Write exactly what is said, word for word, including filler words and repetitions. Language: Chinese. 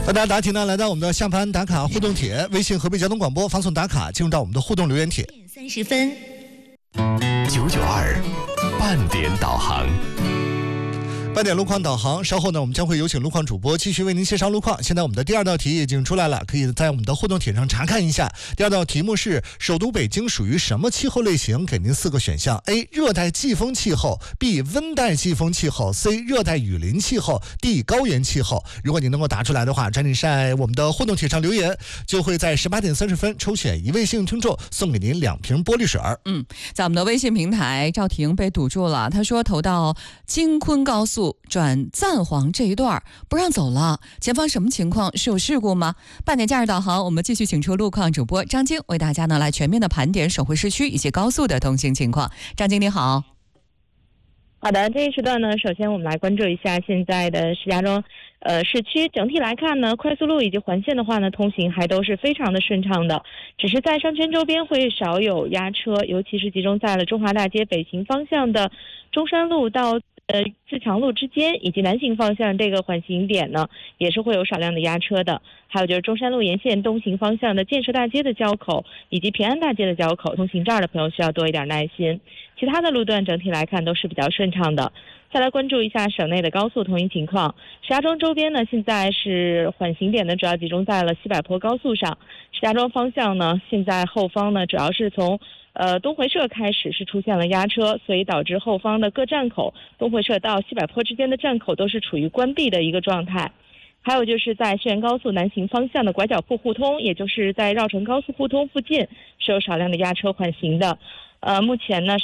大家答题呢，来到我们的下盘打卡互动帖，微信河北交通广播发送打卡，进入到我们的互动留言帖。 三十分， 九九二半点导航。 半点路况导航，稍后呢，我们将会有请路况主播继续为您介绍路况。现在我们的第二道题已经出来了，可以在我们的互动帖上查看一下。第二道题目是：首都北京属于什么气候类型？给您四个选项 ：A. 热带季风气候 ；B. 温带季风气候 ；C. 热带雨林气候 ；D. 高原气候。如果你能够答出来的话，抓紧在我们的互动帖上留言，就会在十八点三十分抽选一位幸运听众，送给您两瓶玻璃水。 嗯，在我们的微信平台，赵婷被堵住了，他说投到京昆高速转赞皇这一段不让走了，前方什么情况？是有事故吗？半点假日导航，我们继续请出路况主播张晶为大家呢来全面的盘点首回市区以及高速的通行情况。张晶你好。 好的，这一时段呢，首先我们来关注一下现在的石家庄呃市区。整体来看呢，快速路以及环线的话呢，通行还都是非常的顺畅的，只是在商圈周边会少有压车，尤其是集中在了中华大街北行方向的中山路到呃自强路之间，以及南行方向这个缓行点呢，也是会有少量的压车的。还有就是中山路沿线东行方向的建设大街的交口以及平安大街的交口，通行这儿的朋友需要多一点耐心。其他的路段整体来看都是比较顺畅的。再来关注一下省内的高速通行情况。石家庄周边呢，现在是缓行点呢，主要集中在了西柏坡高速上。石家庄方向呢，现在后方呢，主要是从呃东回社开始是出现了压车，所以导致后方的各站口，东回社到西柏坡之间的站口都是处于关闭的一个状态。还有就是在溧阳高速南行方向的拐角铺互通，也就是在绕城高速互通附近是有少量的压车缓行的。呃，目前呢